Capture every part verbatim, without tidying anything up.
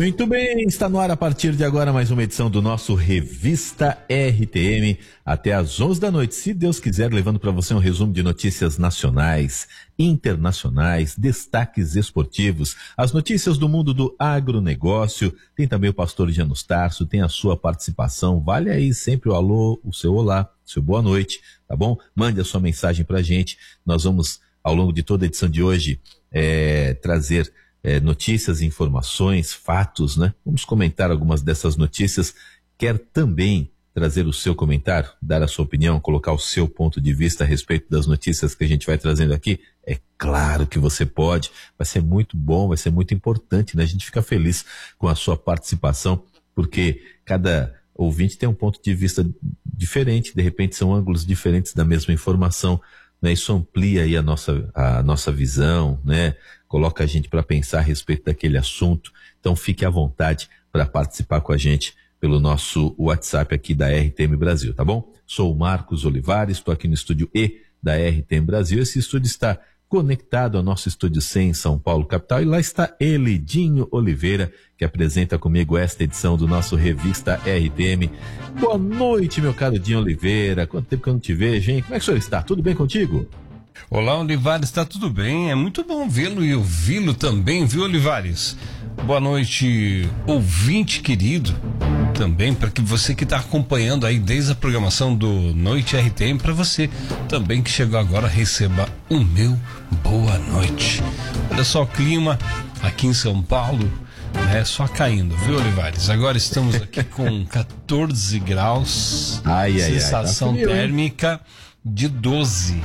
Muito bem, está no ar a partir de agora mais uma edição do nosso Revista R T M, até às onze da noite, se Deus quiser, levando para você um resumo de notícias nacionais, internacionais, destaques esportivos, as notícias do mundo do agronegócio, tem também o pastor Janus Tarso, tem a sua participação, vale aí sempre o alô, o seu olá, o seu boa noite, tá bom? Mande a sua mensagem pra gente, nós vamos, ao longo de toda a edição de hoje, é, trazer É, notícias, informações, fatos, né? Vamos comentar algumas dessas notícias. Quer também trazer o seu comentário, dar a sua opinião, colocar o seu ponto de vista a respeito das notícias que a gente vai trazendo aqui? É claro que você pode. Vai ser muito bom, vai ser muito importante, né? A gente fica feliz com a sua participação, porque cada ouvinte tem um ponto de vista diferente, de repente são ângulos diferentes da mesma informação, né? Isso amplia aí a nossa, a nossa visão, né? Coloca a gente para pensar a respeito daquele assunto. Então fique à vontade para participar com a gente pelo nosso WhatsApp aqui da R T M Brasil, tá bom? Sou o Marcos Olivares, estou aqui no estúdio E da R T M Brasil. Esse estúdio está conectado ao nosso estúdio C em São Paulo, capital, e lá está ele, Dinho Oliveira, que apresenta comigo esta edição do nosso Revista R T M. Boa noite, meu caro Dinho Oliveira. Quanto tempo que eu não te vejo, hein? Como é que o senhor está? Tudo bem contigo? Olá, Olivares, está tudo bem? É muito bom vê-lo e ouvi-lo também, viu, Olivares? Boa noite, ouvinte querido, também para que você que está acompanhando aí desde a programação do Noite R T M, para você também que chegou agora, receba o meu boa noite. Olha só o clima aqui em São Paulo, né, só caindo, viu, Olivares? Agora estamos aqui com catorze graus, ai, ai, sensação ai, tá frio, térmica de doze.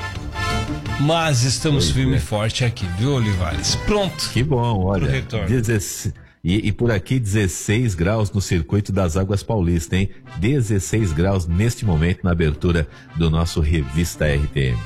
Mas estamos pois firme é. e forte aqui, viu, Olivares? Pronto. Que bom, olha. dezesseis, e, e por aqui dezesseis graus no circuito das Águas Paulistas, hein? dezesseis graus neste momento na abertura do nosso Revista R T M.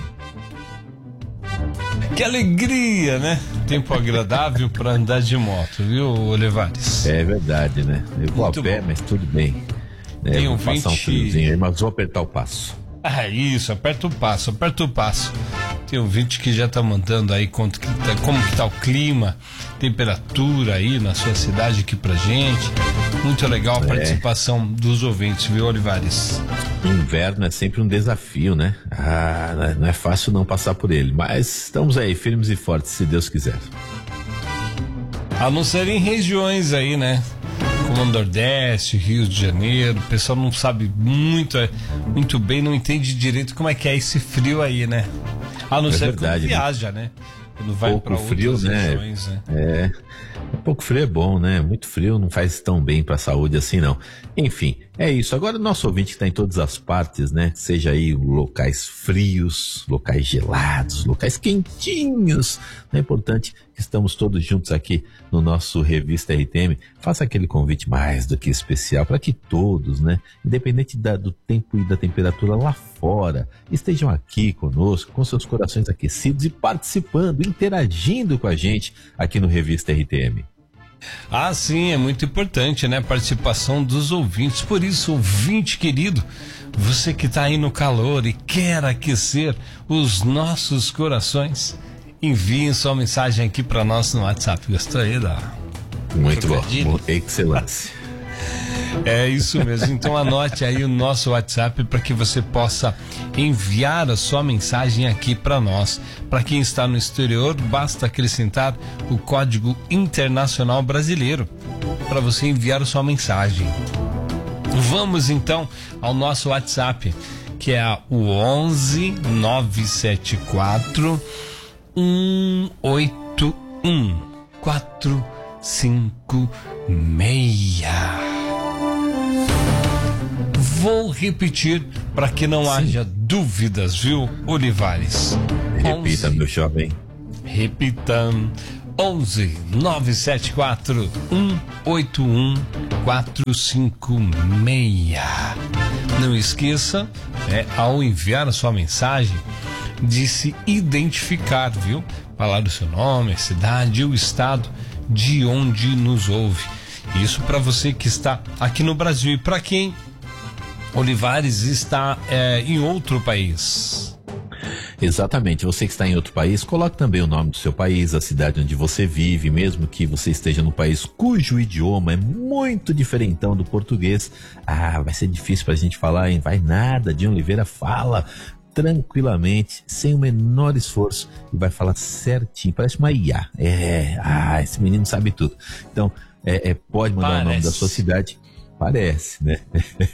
Que alegria, né? Tempo agradável para andar de moto, viu, Olivares? É verdade, né? Eu vou Muito a pé, bom. Mas tudo bem. É, Tem vou um passar vinte... um friozinho aí, mas vou apertar o passo. Ah, isso, aperta o passo, aperta o passo. Tem um ouvinte que já tá mandando aí quanto que tá, como que tá o clima, temperatura aí na sua cidade aqui pra gente. Muito legal a é. participação dos ouvintes, viu, Olivares? Inverno é sempre um desafio, né? Ah, não é fácil não passar por ele, mas estamos aí, firmes e fortes, se Deus quiser. A não ser em regiões aí, né? Como Nordeste, Rio de Janeiro, o pessoal não sabe muito, muito bem, não entende direito como é que é esse frio aí, né? A não é ser verdade, que viaja, né? Quando vai pouco pra frio, outras né? regiões, né? É, pouco frio é bom, né? Muito frio não faz tão bem pra saúde assim, não. Enfim, é isso. Agora o nosso ouvinte que está em todas as partes, né? Seja aí locais frios, locais gelados, locais quentinhos. É importante que estamos todos juntos aqui no nosso Revista R T M. Faça aquele convite mais do que especial para que todos, né? Independente da, do tempo e da temperatura lá fora, estejam aqui conosco, com seus corações aquecidos e participando, interagindo com a gente aqui no Revista R T M. Ah, sim, é muito importante, né? A participação dos ouvintes. Por isso, ouvinte querido, você que está aí no calor e quer aquecer os nossos corações, enviem sua mensagem aqui para nós no WhatsApp. Gostou aí da... Muito bom, excelência. É isso mesmo, então anote aí o nosso WhatsApp para que você possa enviar a sua mensagem aqui para nós. Para quem está no exterior, basta acrescentar o código internacional brasileiro para você enviar a sua mensagem. Vamos então ao nosso WhatsApp, que é o onze nove sete quatro um oito um quatro cinco seis. Vou repetir para que não Sim. haja dúvidas, viu, Olivares? Repita, onze, meu jovem. Repita. onze nove sete quatro um oito um quatro cinco seis. Não esqueça, é, ao enviar a sua mensagem, de se identificar, viu? Falar o seu nome, a cidade e o estado de onde nos ouve. Isso para você que está aqui no Brasil. E para quem, Olivares, está é, em outro país? Exatamente, você que está em outro país, coloque também o nome do seu país, a cidade onde você vive, mesmo que você esteja num país cujo idioma é muito diferentão do português. Ah, vai ser difícil pra gente falar, hein? Vai nada, Dinho Oliveira fala tranquilamente, sem o menor esforço, e vai falar certinho, parece uma I A. É, ah, esse menino sabe tudo. Então, é, é, pode mandar Parece. o nome da sua cidade, parece, né?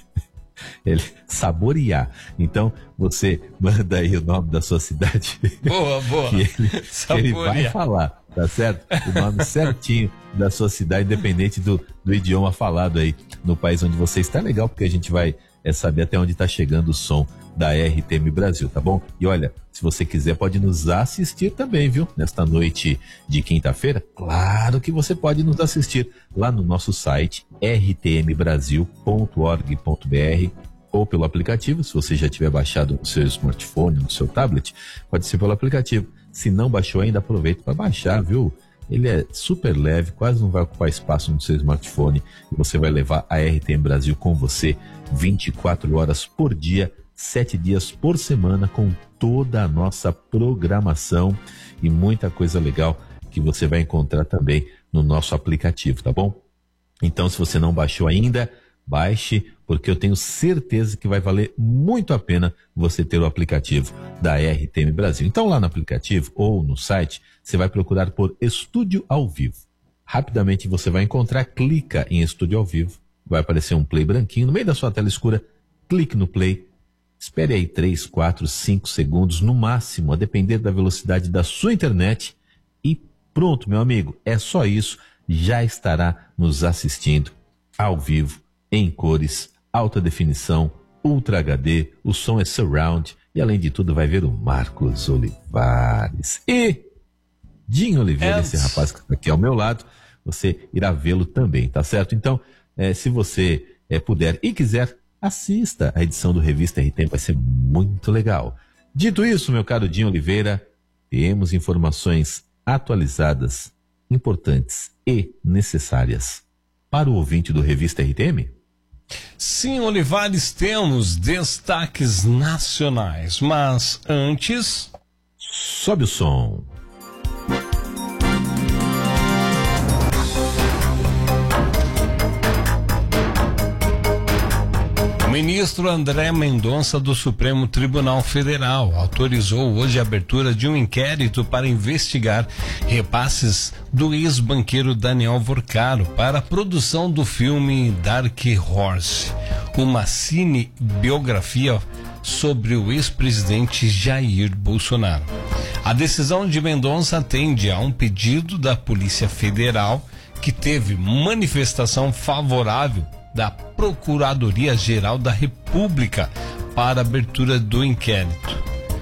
Ele saborear. Então, você manda aí o nome da sua cidade. Boa, boa. Que ele, que ele vai falar, tá certo? O nome certinho da sua cidade, independente do, do idioma falado aí no país onde você está. Legal, porque a gente vai é, saber até onde está chegando o som da R T M Brasil, tá bom? E olha, se você quiser pode nos assistir também, viu? Nesta noite de quinta-feira, claro que você pode nos assistir lá no nosso site r t m brasil ponto org ponto b r ou pelo aplicativo, se você já tiver baixado no seu smartphone, no seu tablet, pode ser pelo aplicativo. Se não baixou ainda, aproveita para baixar, viu? Ele é super leve, quase não vai ocupar espaço no seu smartphone e você vai levar a R T M Brasil com você vinte e quatro horas por dia, sete dias por semana, com toda a nossa programação e muita coisa legal que você vai encontrar também no nosso aplicativo, tá bom? Então, se você não baixou ainda, baixe, porque eu tenho certeza que vai valer muito a pena você ter o aplicativo da R T M Brasil. Então, lá no aplicativo ou no site, você vai procurar por Estúdio ao Vivo. Rapidamente você vai encontrar, clica em Estúdio ao Vivo, vai aparecer um play branquinho no meio da sua tela escura, clique no play. Espere aí três, quatro, cinco segundos no máximo, a depender da velocidade da sua internet. E pronto, meu amigo, é só isso. Já estará nos assistindo ao vivo, em cores, alta definição, Ultra H D, o som é surround e além de tudo vai ver o Marcos Olivares. E Dinho Oliveira, é. esse rapaz que está aqui ao meu lado, você irá vê-lo também, tá certo? Então, é, se você é, puder e quiser, assista a edição do Revista R T M, vai ser muito legal. Dito isso, meu caro Dinho Oliveira, temos informações atualizadas, importantes e necessárias para o ouvinte do Revista R T M? Sim, Olivares, temos destaques nacionais, mas antes... Sobe o som. O ministro André Mendonça do Supremo Tribunal Federal autorizou hoje a abertura de um inquérito para investigar repasses do ex-banqueiro Daniel Vorcaro para a produção do filme Dark Horse, uma cinebiografia sobre o ex-presidente Jair Bolsonaro. A decisão de Mendonça atende a um pedido da Polícia Federal que teve manifestação favorável da Procuradoria-Geral da República para a abertura do inquérito.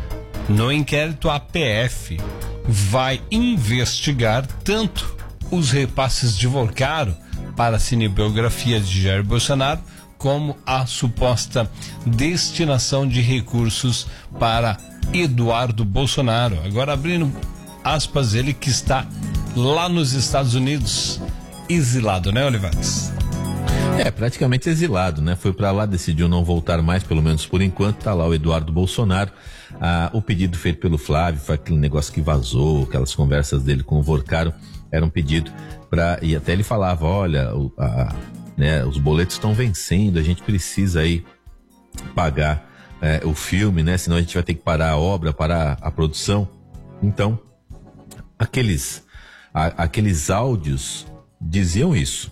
No inquérito, a P F vai investigar tanto os repasses de Vorcaro para a cinebiografia de Jair Bolsonaro, como a suposta destinação de recursos para Eduardo Bolsonaro. Agora, abrindo aspas, ele que está lá nos Estados Unidos, exilado, né, Olivares? É, praticamente exilado, né? Foi pra lá, decidiu não voltar mais, pelo menos por enquanto. Tá lá o Eduardo Bolsonaro. Ah, o pedido feito pelo Flávio foi aquele negócio que vazou, aquelas conversas dele com o Vorcaro. Era um pedido pra... E até ele falava, olha, o, a, né, os boletos estão vencendo, a gente precisa aí pagar é, o filme, né? Senão a gente vai ter que parar a obra, parar a produção. Então, aqueles, a, aqueles áudios diziam isso.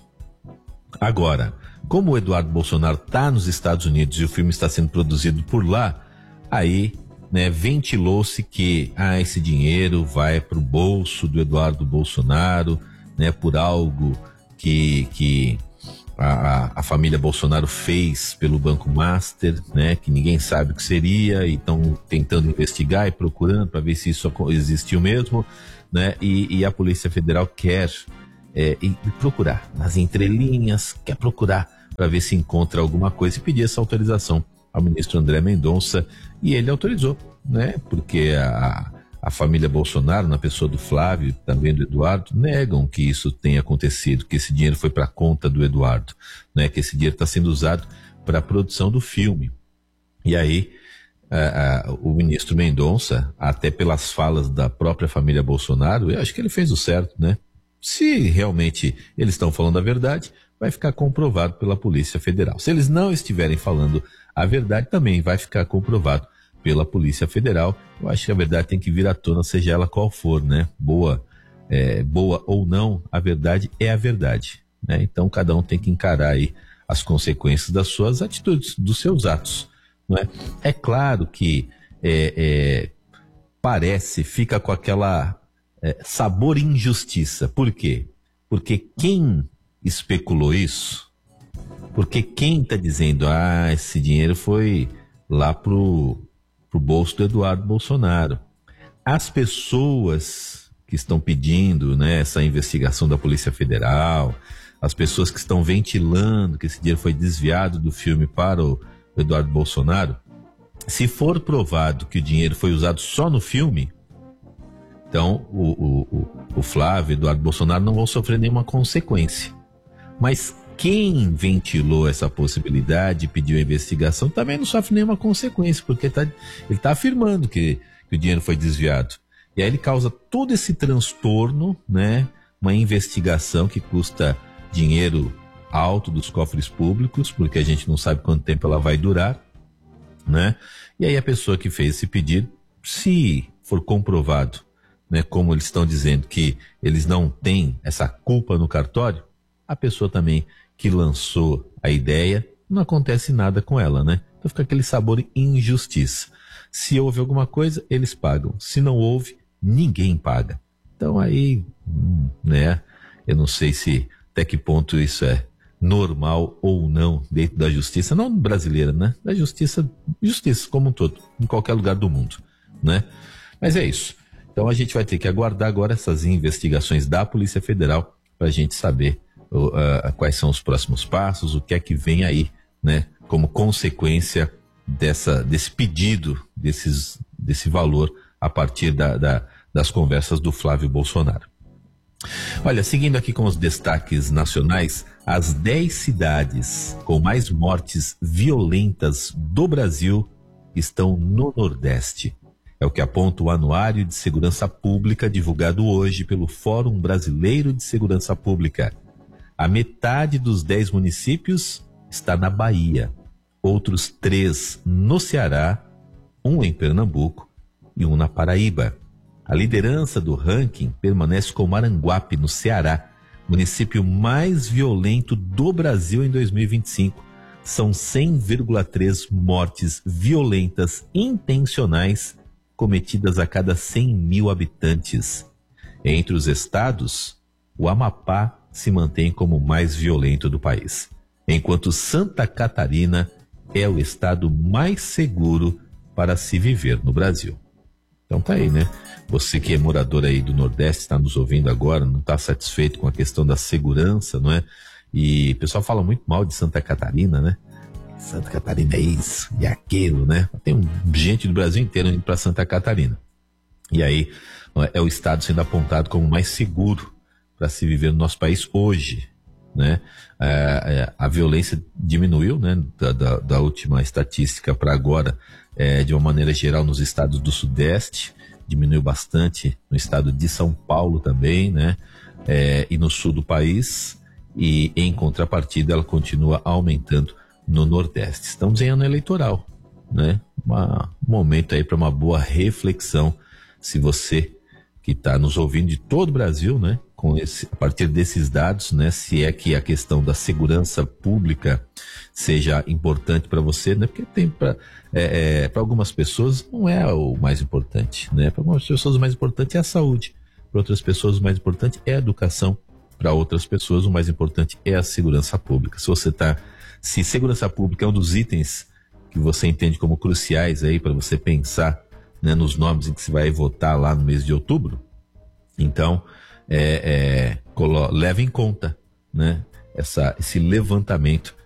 Agora, como o Eduardo Bolsonaro está nos Estados Unidos e o filme está sendo produzido por lá, aí, né, ventilou-se que ah, esse dinheiro vai para o bolso do Eduardo Bolsonaro, né, por algo que, que a, a família Bolsonaro fez pelo Banco Master, né, que ninguém sabe o que seria, e estão tentando investigar e procurando para ver se isso existiu mesmo, né, e, e a Polícia Federal quer É, e, e procurar nas entrelinhas, quer procurar para ver se encontra alguma coisa e pedir essa autorização ao ministro André Mendonça, e ele autorizou, né? Porque a, a família Bolsonaro, na pessoa do Flávio, também do Eduardo, negam que isso tenha acontecido, que esse dinheiro foi para a conta do Eduardo, né? Que esse dinheiro está sendo usado para a produção do filme. E aí a, a, o ministro Mendonça, até pelas falas da própria família Bolsonaro, eu acho que ele fez o certo, né? Se realmente eles estão falando a verdade, vai ficar comprovado pela Polícia Federal. Se eles não estiverem falando a verdade, também vai ficar comprovado pela Polícia Federal. Eu acho que a verdade tem que vir à tona, seja ela qual for, né? Boa, é, boa ou não, a verdade é a verdade, né? Então cada um tem que encarar aí as consequências das suas atitudes, dos seus atos, não é? É claro que é, é, parece, fica com aquela é, sabor injustiça. Por quê? Porque quem especulou isso, porque quem está dizendo, ah, esse dinheiro foi lá pro, pro bolso do Eduardo Bolsonaro. As pessoas que estão pedindo, né, essa investigação da Polícia Federal, as pessoas que estão ventilando que esse dinheiro foi desviado do filme para o Eduardo Bolsonaro, se for provado que o dinheiro foi usado só no filme, então o, o, o, o Flávio e o Eduardo Bolsonaro não vão sofrer nenhuma consequência. Mas quem ventilou essa possibilidade e pediu a investigação também não sofre nenhuma consequência, porque tá, ele está afirmando que, que o dinheiro foi desviado. E aí ele causa todo esse transtorno, né? Uma investigação que custa dinheiro alto dos cofres públicos, porque a gente não sabe quanto tempo ela vai durar, né? E aí a pessoa que fez esse pedido, se for comprovado, né, como eles estão dizendo que eles não têm essa culpa no cartório, a pessoa também que lançou a ideia, não acontece nada com ela, né? Então fica aquele sabor de injustiça. Se houve alguma coisa, eles pagam. Se não houve, ninguém paga. Então aí, né, eu não sei se até que ponto isso é normal ou não dentro da justiça, não brasileira, né? Da justiça, justiça como um todo, em qualquer lugar do mundo, né? Mas é isso. Então a gente vai ter que aguardar agora essas investigações da Polícia Federal para a gente saber uh, uh, quais são os próximos passos, o que é que vem aí, né? Como consequência dessa, desse pedido, desses, desse valor a partir da, da, das conversas do Flávio Bolsonaro. Olha, seguindo aqui com os destaques nacionais, as dez cidades com mais mortes violentas do Brasil estão no Nordeste. É o que aponta o Anuário de Segurança Pública divulgado hoje pelo Fórum Brasileiro de Segurança Pública. A metade dos dez municípios está na Bahia, outros três no Ceará, um em Pernambuco e um na Paraíba. A liderança do ranking permanece com Maranguape, no Ceará, município mais violento do Brasil em dois mil e vinte e cinco. São cem vírgula três mortes violentas intencionais cometidas a cada cem mil habitantes. Entre os estados, o Amapá se mantém como o mais violento do país, enquanto Santa Catarina é o estado mais seguro para se viver no Brasil. Então tá aí, né? Você que é morador aí do Nordeste, está nos ouvindo agora, não está satisfeito com a questão da segurança, não é? E o pessoal fala muito mal de Santa Catarina, né? Santa Catarina é isso e aquilo, né? Tem gente do Brasil inteiro indo para Santa Catarina. E aí é o estado sendo apontado como mais seguro para se viver no nosso país hoje, né? É, a violência diminuiu, né? Da, da, da última estatística para agora, é, de uma maneira geral nos estados do Sudeste, diminuiu bastante no estado de São Paulo também, né? É, e no sul do país, e em contrapartida ela continua aumentando no Nordeste. Estamos em ano eleitoral, né? Uma, um momento aí para uma boa reflexão, se você que está nos ouvindo de todo o Brasil, né? Com esse, a partir desses dados, né? Se é que a questão da segurança pública seja importante para você, né? Porque tem para é, é, para algumas pessoas não é o mais importante, né? Para algumas pessoas o mais importante é a saúde, para outras pessoas o mais importante é a educação, para outras pessoas o mais importante é a segurança pública. Se você tá, se segurança pública é um dos itens que você entende como cruciais aí para você pensar, né, nos nomes em que você vai votar lá no mês de outubro, então é, é, colo- leve em conta, né, essa, esse levantamento